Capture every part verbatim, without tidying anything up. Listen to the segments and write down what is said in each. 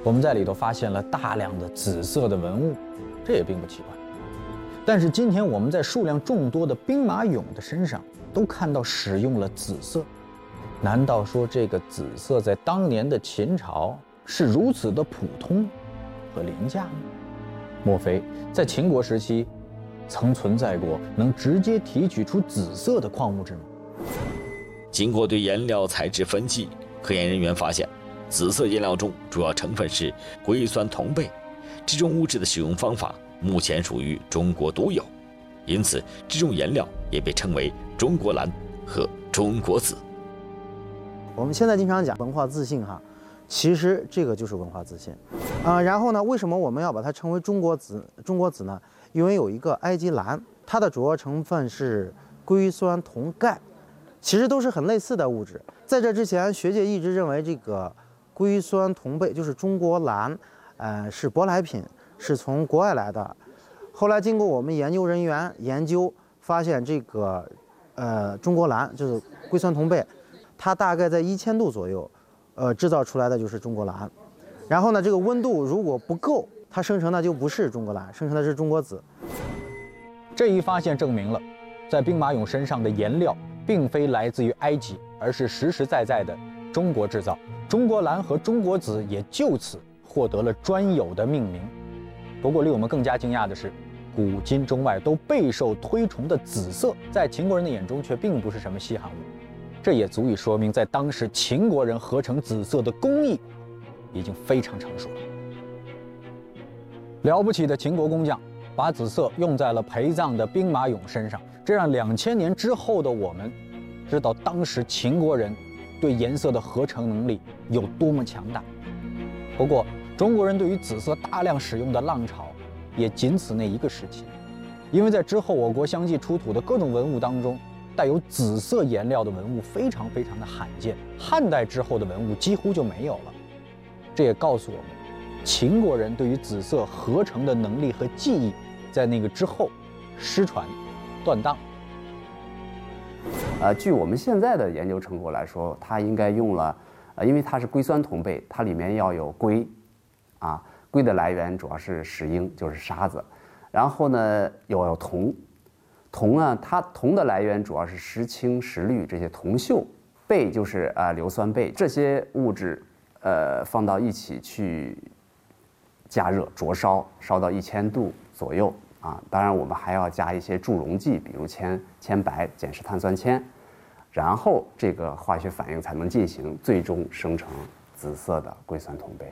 我们在里头发现了大量的紫色的文物，这也并不奇怪。但是今天我们在数量众多的兵马俑的身上都看到使用了紫色，难道说这个紫色在当年的秦朝是如此的普通和廉价吗？莫非在秦国时期曾存在过能直接提取出紫色的矿物质吗？ 经过对颜料材质分析，科研人员发现，紫色颜料中主要成分是硅酸铜钡，这种物质的使用方法目前属于中国独有，因此这种颜料也被称为中国蓝和中国紫。 我们现在经常讲文化自信哈，其实这个就是文化自信啊、呃。然后呢，为什么我们要把它称为中国紫？中国紫呢？因为有一个埃及蓝，它的主要成分是硅酸铜钙，其实都是很类似的物质。在这之前，学界一直认为这个硅酸铜钡就是中国蓝，呃，是舶来品，是从国外来的。后来经过我们研究人员研究，发现这个呃中国蓝就是硅酸铜钡，它大概在一千度左右，呃制造出来的就是中国蓝。然后呢，这个温度如果不够，它生成的就不是中国蓝，生成的是中国紫。 这一发现证明了，在兵马俑身上的颜料并非来自于埃及，而是实实在在的中国制造。中国蓝和中国紫也就此获得了专有的命名。不过，令我们更加惊讶的是，古今中外都备受推崇的紫色，在秦国人的眼中却并不是什么稀罕物。这也足以说明，在当时秦国人合成紫色的工艺已经非常成熟了。了不起的秦国工匠把紫色用在了陪葬的兵马俑身上，这让两千年之后的我们知道当时秦国人对颜色的合成能力有多么强大。不过，中国人对于紫色大量使用的浪潮也仅此那一个时期，因为在之后我国相继出土的各种文物当中，带有紫色颜料的文物非常非常的罕见，汉代之后的文物几乎就没有了。这也告诉我们，秦国人对于紫色合成的能力和技艺，在那个之后失传断档。 呃，据我们现在的研究成果来说，它应该用了，呃，因为它是硅酸铜钡，它里面要有硅，啊，硅的来源主要是石英，就是沙子，然后呢又有铜，铜呢它铜的来源主要是石青、石绿这些铜锈，钡就是啊、呃、硫酸钡，这些物质呃放到一起去加热灼烧，烧到一千度左右啊。当然，我们还要加一些助溶剂，比如铅、铅白、碱式碳酸铅，然后这个化学反应才能进行，最终生成紫色的硅酸铜钡。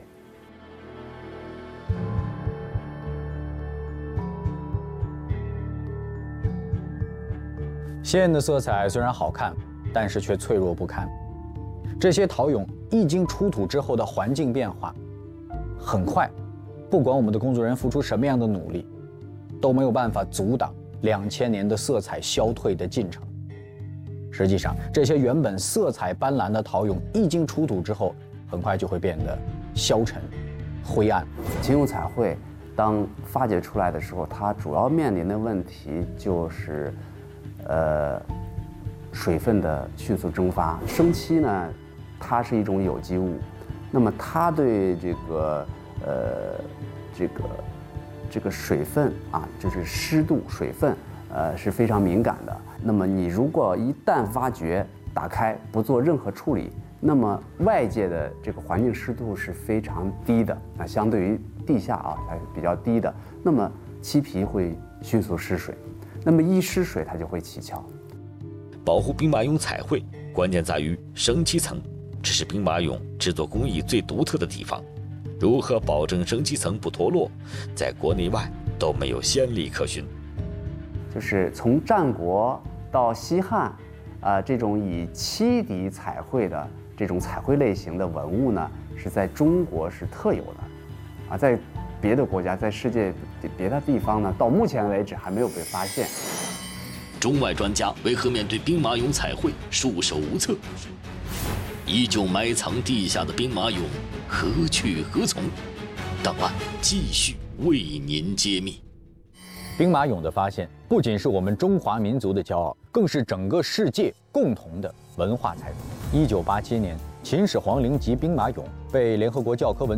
鲜艳的色彩虽然好看，但是却脆弱不堪。这些陶俑一经出土之后的环境变化，很快，不管我们的工作人员付出什么样的努力，都没有办法阻挡两千年的色彩消退的进程。实际上，这些原本色彩斑斓的陶俑一经出土之后，很快就会变得消沉、灰暗。 秦俑彩绘当发掘出来的时候，它主要面临的问题就是，呃，水分的迅速蒸发。生漆呢，它是一种有机物，那么它对这个呃这个这个水分啊，就是湿度、水分，呃是非常敏感的。那么你如果一旦挖掘、打开，不做任何处理，那么外界的这个环境湿度是非常低的，那相对于地下啊还是比较低的。那么漆皮会迅速失水，那么一失水它就会起翘。 保护兵马俑彩绘关键在于生漆层，这是兵马俑制作工艺最独特的地方。如何保证生漆层不脱落，在国内外都没有先例可循。 就是从战国到西汉，啊、呃，这种以漆底彩绘的这种彩绘类型的文物呢，是在中国是特有的，啊，在别的国家，在世界别的地方呢，到目前为止还没有被发现。 中外专家为何面对兵马俑彩绘束手无策？依旧埋藏地下的兵马俑何去何从？档案继续为您揭秘。 兵马俑的发现不仅是我们中华民族的骄傲，更是整个世界共同的文化财富。一九八七年，秦始皇陵级兵马俑被联合国教科文